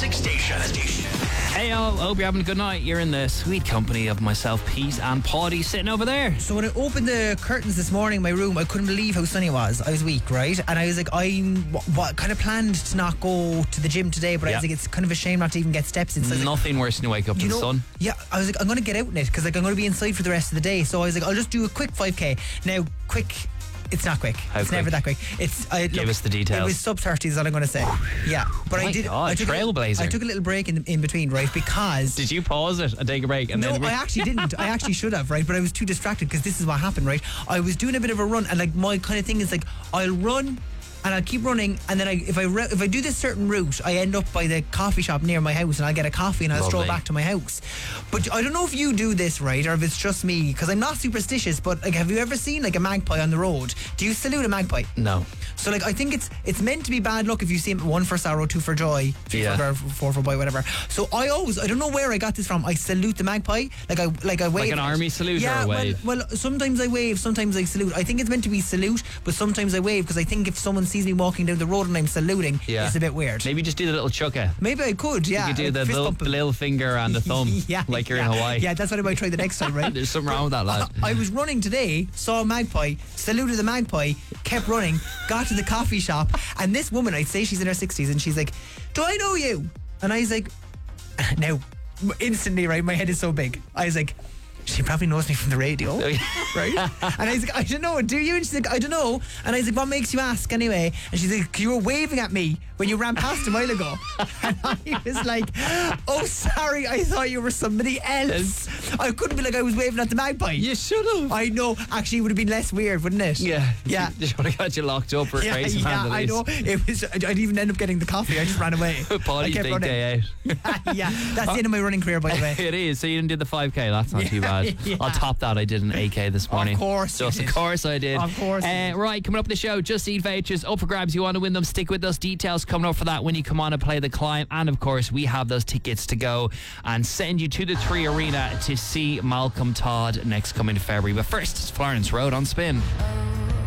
Classic Station. Hey y'all, hope you're having a good night. You're in the sweet company of myself, Pete, and Paddy sitting over there. So when I opened the curtains this morning in my room, I couldn't believe how sunny it was. I was weak, right? And I was like, what kind of planned to not go to the gym today, but I was like, it's kind of a shame not to even get steps in. So nothing worse than you wake up in the sun. Yeah, I was like, I'm going to get out in it because like I'm going to be inside for the rest of the day. So I was like, I'll just do a quick 5k. Now, quick. It's not quick. How it's quick? Never that quick. Give us the details. It was sub 30 is all I'm going to say. Yeah, but I took trailblazer. I took a little break in between, right? Because did you pause it and take a break? No, I actually didn't. I actually should have, right? But I was too distracted because this is what happened, right? I was doing a bit of a run, and like my kind of thing is like I'll run. And I'll keep running, and then if I do this certain route, I end up by the coffee shop near my house, and I'll get a coffee, and I'll stroll back to my house. But I don't know if you do this, right, or if it's just me, because I'm not superstitious. But like, have you ever seen like a magpie on the road? Do you salute a magpie? No. So like, I think it's meant to be bad luck if you see him. 1 for sorrow, 2 for joy, 3 for birth, 4 for boy, whatever. So I don't know where I got this from. I salute the magpie, like I wave. Like an army salute or a wave? Well, sometimes I wave, sometimes I salute. I think it's meant to be salute, but sometimes I wave because I think if someone sees me walking down the road and I'm saluting, it's a bit weird. Maybe just do the little chucka. Maybe I could, yeah. You could do the little finger and the thumb, like you're in Hawaii. Yeah, that's what I might try the next time, right? There's something wrong with that, lad. I was running today, saw a magpie, saluted the magpie, kept running, got to the coffee shop, and this woman, I'd say she's in her 60s, and she's like, "Do I know you?" And I was like, now, instantly, right, my head is so big. I was like, she probably knows me from the radio, right? And I was like, I don't know, do you? And she's like, I don't know. And I was like, what makes you ask anyway? And she's like, you were waving at me when you ran past a while ago. And I was like, oh, sorry, I thought you were somebody else. I couldn't be like I was waving at the magpie. You should have. I know. Actually, it would have been less weird, wouldn't it? Yeah. Yeah. They should have got you locked up for crazy yeah, I know. It was. I'd even end up getting the coffee. I just ran away. Paddy's big day out. Yeah, that's the end of my running career, by the way. It is. So you didn't do the 5k. That's not too bad. Yeah. I'll top that. I did an 8k this morning. Of course. Of course I did. Of course. Right, coming up the show, Just Eat vouchers up for grabs. You want to win them? Stick with us. Details coming up for that when you come on and play The Climb. And of course, we have those tickets to go and send you to the 3 Arena to see Malcolm Todd next coming February. But first, it's Florence Road on Spin.